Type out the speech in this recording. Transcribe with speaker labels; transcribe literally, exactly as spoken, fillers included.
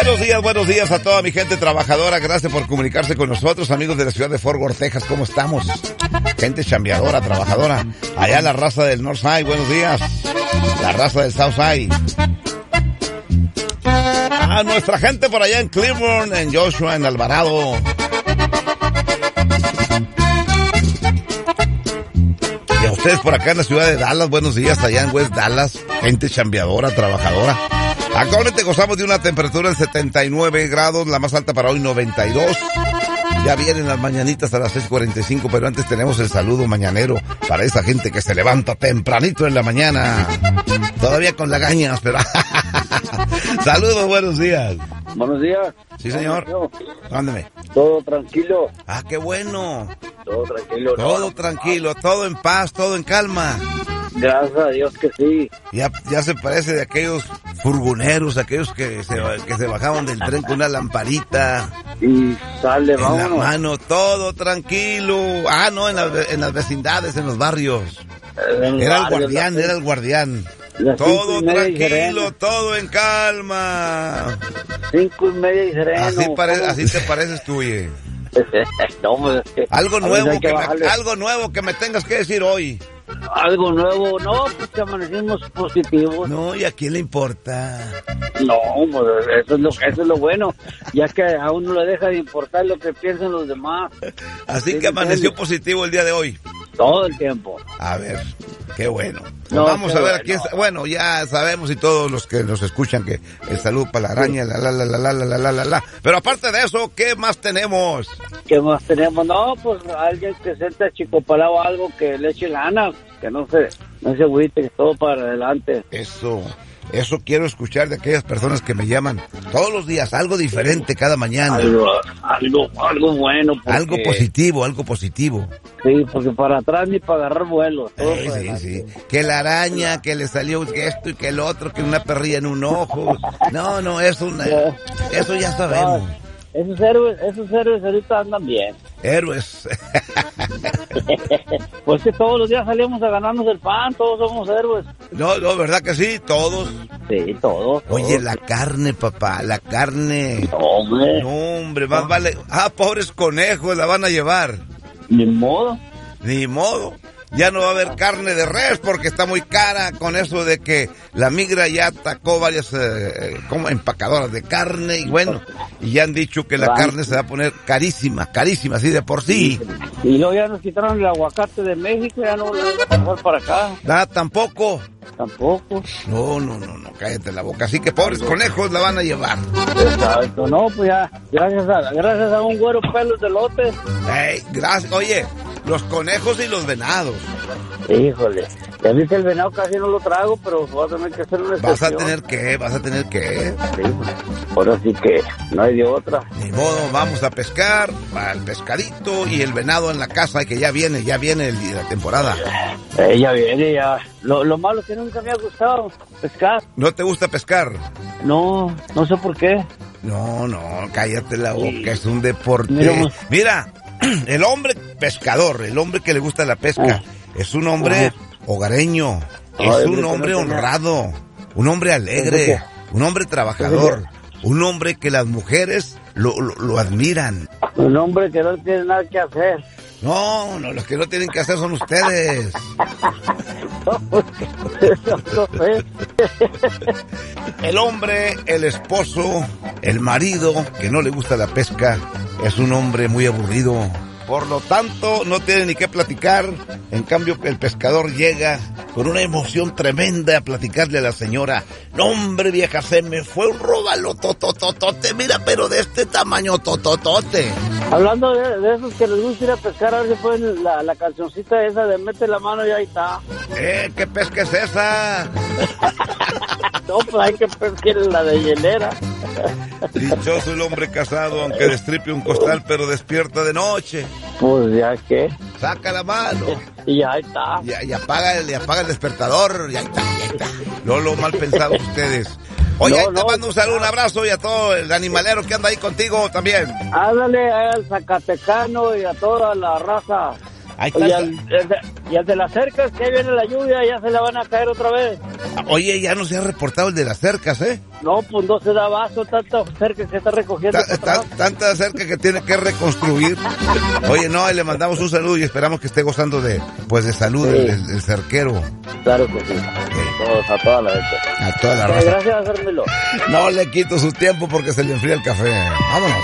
Speaker 1: Buenos días, buenos días a toda mi gente trabajadora. Gracias por comunicarse con nosotros, amigos de la ciudad de Fort Worth, Texas. ¿Cómo estamos? Gente chambeadora, trabajadora. Allá la raza del Northside, buenos días. La raza del Southside. A nuestra gente por allá en Cleveland, en Joshua, en Alvarado. Y a ustedes por acá en la ciudad de Dallas, buenos días, allá en West Dallas. Gente chambeadora, trabajadora. Actualmente gozamos de una temperatura de setenta y nueve grados, la más alta para hoy noventa y dos. Ya vienen las mañanitas a las seis cuarenta y cinco, pero antes tenemos el saludo mañanero para esa gente que se levanta tempranito en la mañana. Todavía con lagañas, pero... Saludos, buenos días.
Speaker 2: Buenos días.
Speaker 1: Sí, señor. Mándeme.
Speaker 2: Todo tranquilo.
Speaker 1: Ah, qué bueno.
Speaker 2: Todo tranquilo.
Speaker 1: Todo
Speaker 2: no,
Speaker 1: tranquilo, todo en paz, todo en calma.
Speaker 2: Gracias a Dios que sí.
Speaker 1: Ya, ya se parece de aquellos furgoneros, aquellos que se, que se bajaban del tren con una lamparita.
Speaker 2: Y sale,
Speaker 1: en
Speaker 2: vámonos.
Speaker 1: la mano, todo tranquilo. Ah, no, en, la, en las vecindades, en los barrios.
Speaker 2: En
Speaker 1: Era el
Speaker 2: barrio,
Speaker 1: guardián,
Speaker 2: la-
Speaker 1: era el guardián.
Speaker 2: las cinco
Speaker 1: Todo
Speaker 2: y media y
Speaker 1: tranquilo,
Speaker 2: sereno.
Speaker 1: todo en calma.
Speaker 2: Cinco y media y sereno.
Speaker 1: Así, pare,
Speaker 2: ¿Cómo?
Speaker 1: así te pareces tú, oye.
Speaker 2: No, pues es que
Speaker 1: Algo
Speaker 2: a veces
Speaker 1: nuevo
Speaker 2: hay
Speaker 1: que, me,
Speaker 2: bajarle.
Speaker 1: algo nuevo que me tengas que decir hoy.
Speaker 2: Algo nuevo. No, pues que amanecimos positivos.
Speaker 1: No, ¿y a quién le importa?
Speaker 2: No, pues eso es lo, eso es lo bueno. Ya que a uno le deja de importar lo que piensan los demás.
Speaker 1: Así
Speaker 2: Sí,
Speaker 1: que amaneció
Speaker 2: entiendo.
Speaker 1: positivo el día de hoy.
Speaker 2: Todo el tiempo.
Speaker 1: A ver, qué bueno. Pues
Speaker 2: No,
Speaker 1: vamos
Speaker 2: qué
Speaker 1: a ver
Speaker 2: bueno.
Speaker 1: aquí. Está, bueno, ya sabemos y todos los que nos escuchan que el saludo para la araña, la la la la la la la la la la. Pero aparte de eso, ¿qué más tenemos?
Speaker 2: ¿Qué más tenemos? No, pues alguien que sienta chicopalado algo que le eche ganas, que no se, no se agüite, que todo para adelante.
Speaker 1: Eso, eso quiero escuchar de aquellas personas que me llaman todos los días, algo diferente cada mañana.
Speaker 2: Algo, algo, algo bueno. porque-
Speaker 1: Algo positivo, algo positivo.
Speaker 2: Sí, porque para atrás ni para agarrar vuelo. Todo
Speaker 1: Sí,
Speaker 2: para
Speaker 1: sí,
Speaker 2: adelante.
Speaker 1: sí. Que la araña, que le salió que esto y que el otro, que una perrilla en un ojo. No, no, eso, una, eso ya sabemos.
Speaker 2: Esos héroes, esos héroes ahorita andan bien.
Speaker 1: Héroes.
Speaker 2: Pues que todos los días salimos a ganarnos el pan, todos somos héroes.
Speaker 1: No, no, ¿verdad que sí? Todos.
Speaker 2: Sí, todos.
Speaker 1: Oye,
Speaker 2: todos.
Speaker 1: la carne, papá, la carne.
Speaker 2: Hombre,
Speaker 1: No, hombre, más vale. Ah, pobres conejos, la van a llevar.
Speaker 2: ni modo.
Speaker 1: Ni modo. Ya no va a haber carne de res porque está muy cara con eso de que la migra ya atacó varias eh, como empacadoras de carne y bueno, y ya han dicho que la
Speaker 2: Right.
Speaker 1: carne se va a poner carísima, carísima, así de por sí.
Speaker 2: Y luego ya nos quitaron el aguacate de México, ya no lo van a pasar para acá.
Speaker 1: Nada, tampoco.
Speaker 2: Tampoco.
Speaker 1: No, no, no, no, cállate la boca. Así que pobres conejos la van a llevar.
Speaker 2: Exacto. No, pues ya, gracias a, gracias a un güero pelos de lote.
Speaker 1: Ey, gracias. Oye, los conejos y los venados.
Speaker 2: Híjole. Ya viste el venado casi no lo trago, pero voy a tener que hacer una excepción.
Speaker 1: Vas a tener que, vas a tener que.
Speaker 2: Sí, pues, ahora sí que no hay de otra.
Speaker 1: Ni modo, vamos a pescar, para el pescadito y el venado en la casa, que ya viene, ya viene el- la temporada.
Speaker 2: Ella viene ya. Lo, lo malo es que nunca me ha gustado pescar.
Speaker 1: ¿No te gusta pescar?
Speaker 2: No, no sé por qué.
Speaker 1: No, no, cállate la boca, es un deporte.
Speaker 2: Mira,
Speaker 1: Mira, el hombre pescador, el hombre que le gusta la pesca, es un hombre
Speaker 2: Ajá.
Speaker 1: hogareño,
Speaker 2: Ay,
Speaker 1: es un
Speaker 2: hombre,
Speaker 1: hombre
Speaker 2: que no tenga-
Speaker 1: honrado, un hombre alegre, un hombre trabajador, un hombre que las mujeres lo, lo, lo admiran.
Speaker 2: Un hombre que no tiene nada que hacer.
Speaker 1: No, no, los que no tienen que hacer son ustedes.
Speaker 2: No sé.
Speaker 1: El hombre, el esposo, el marido que no le gusta la pesca es un hombre muy aburrido. Por lo tanto, no tiene ni qué platicar. En cambio, el pescador llega con una emoción tremenda a platicarle a la señora. No, hombre, vieja, se me fue un róbalo totototote. Mira, pero de este tamaño tototote.
Speaker 2: Hablando de, de esos que les gusta ir a pescar, a ver si pueden la, la cancioncita esa de mete la mano y ahí está.
Speaker 1: ¿Eh? ¿Qué pesca es esa?
Speaker 2: No, pues hay que pescar la de hielera.
Speaker 1: Dichoso el hombre casado, aunque destripe un costal, pero despierta de noche.
Speaker 2: Pues ya que.
Speaker 1: Saca la mano.
Speaker 2: Y ahí está.
Speaker 1: Y, y apaga el, y apaga el despertador. Y ahí está, y ahí está. Lolo, mal pensados ustedes. Oye,
Speaker 2: No,
Speaker 1: ahí te
Speaker 2: no.
Speaker 1: mando un saludo, un abrazo y a todo el animalero que anda ahí contigo también.
Speaker 2: Háblale al Zacatecano y a toda la raza.
Speaker 1: Ahí está.
Speaker 2: Y al, el de, y al de las cercas, que ahí viene la lluvia, ya se la van a caer otra vez.
Speaker 1: Oye, ya no se ha reportado el de las cercas, ¿eh?
Speaker 2: No, pues no se da abasto, tanta cerca que está recogiendo.
Speaker 1: Ta, ta, tanta cerca que tiene que reconstruir. Oye, no, le mandamos un saludo y esperamos que esté gozando de, pues, de salud sí. el, el, el cerquero.
Speaker 2: Claro que sí. sí. Todos, a toda la gente.
Speaker 1: A toda la
Speaker 2: sí,
Speaker 1: raza.
Speaker 2: Gracias, Hermilo.
Speaker 1: No le quito su tiempo porque se le enfría el café. Vámonos.